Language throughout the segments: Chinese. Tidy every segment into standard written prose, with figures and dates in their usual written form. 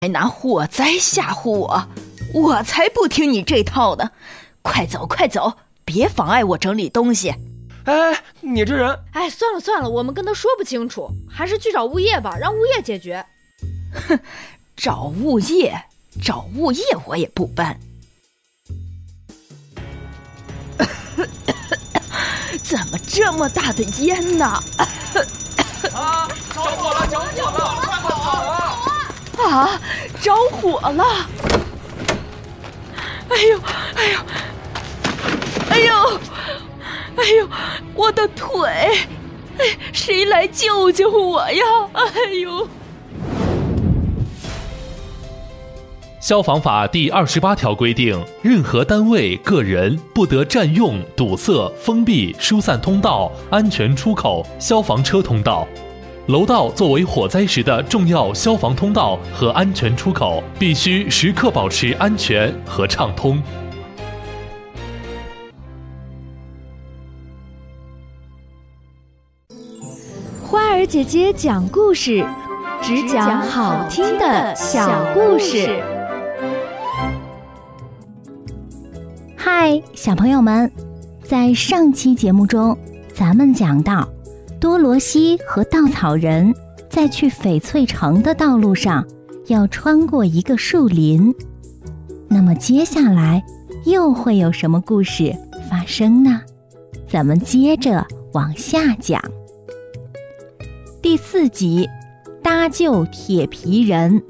还拿火灾吓唬我，我才不听你这套呢！快走快走，别妨碍我整理东西。 哎，你这人…… 哎，算了算了，我们跟他说不清楚，还是去找物业吧，让物业解决。 哼，找物业我也不搬。怎么这么大的烟呢？ 啊！着火了！着火了！快跑啊！ 啊！着火了！哎呦！哎呦！哎呦！哎呦！我的腿！哎，谁来救救我呀！哎呦！ 消防法第28条规定，任何单位、个人不得占用、堵塞、封闭、疏散通道、安全出口、消防车通道。楼道作为火灾时的重要消防通道和安全出口，必须时刻保持安全和畅通。 花儿姐姐讲故事，只讲好听的小故事。 嗨，小朋友们，在上期节目中，咱们讲到多罗西和稻草人在去翡翠城的道路上要穿过一个树林。那么接下来又会有什么故事发生呢？咱们接着往下讲。第4集，搭救铁皮人。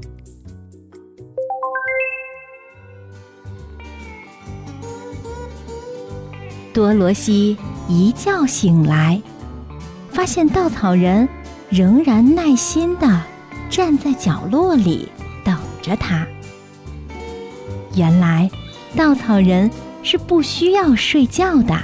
多罗西一觉醒来，发现稻草人仍然耐心地站在角落里等着他。原来稻草人是不需要睡觉的。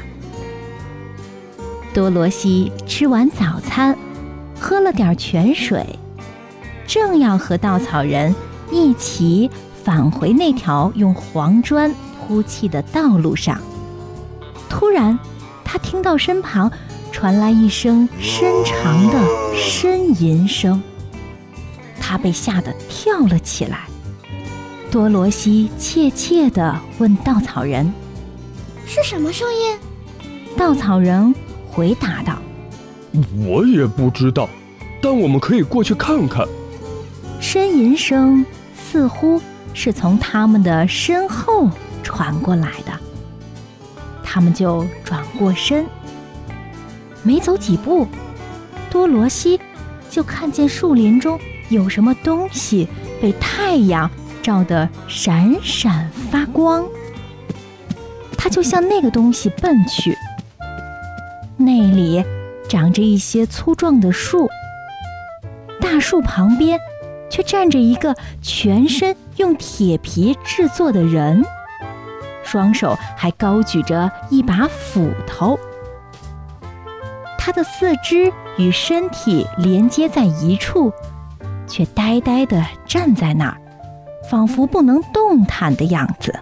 多罗西吃完早餐，喝了点泉水，正要和稻草人一起返回那条用黄砖铺砌的道路上，突然他听到身旁传来一声深长的呻吟声，他被吓得跳了起来。多罗西怯怯地问稻草人：“ 是什么声音？” 稻草人回答道：“ 我也不知道，但我们可以过去看看。” 呻吟声似乎是从他们的身后传过来的，他们就转过身。没走几步，多罗西就看见树林中有什么东西被太阳照得闪闪发光。他就向那个东西奔去，那里长着一些粗壮的树，大树旁边却站着一个全身用铁皮制作的人，双手还高举着一把斧头。他的四肢与身体连接在一处，却呆呆地站在那儿，仿佛不能动弹的样子。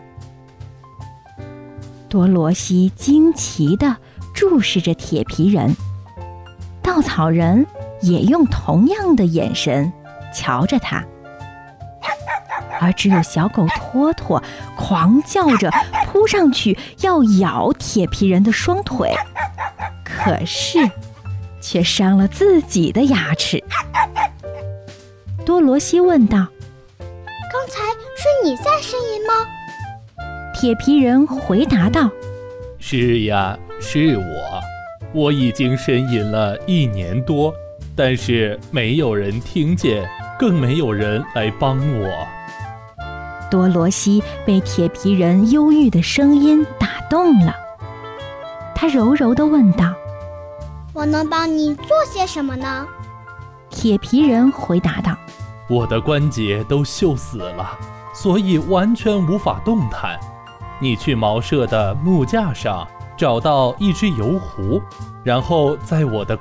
多罗西惊奇地注视着铁皮人，稻草人也用同样的眼神瞧着他，而只有小狗托托狂叫着扑上去要咬铁皮人的双腿，可是却伤了自己的牙齿。多罗西问道：“ 刚才是你在呻吟吗？” 铁皮人回答道：“ 是呀，是我已经呻吟了1年多，但是没有人听见，更没有人来帮我。” 多罗西被铁皮人忧郁的声音打动了，他柔柔地问道：“ 我能帮你做些什么呢？” 铁皮人回答道：“ 我的关节都锈死了，所以完全无法动弹。你去茅舍的木架上找到一只油壶，然后在我的